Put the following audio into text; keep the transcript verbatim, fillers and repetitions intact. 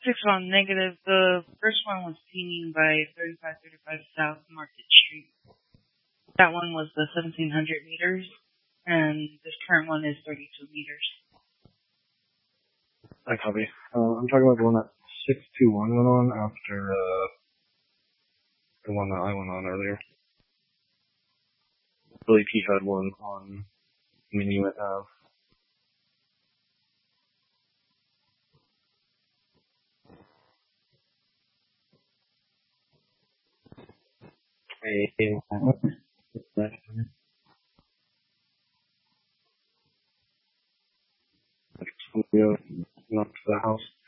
Six one negative. The first one was teaming by thirty-five thirty-five South Market Street. That one was the seventeen hundred meters, and this current one is thirty-two meters. I copy. Uh, I'm talking about the one that six two one went on after uh, the one that I went on earlier. I believe he had one on Minuet Ave. Hey, not to the house.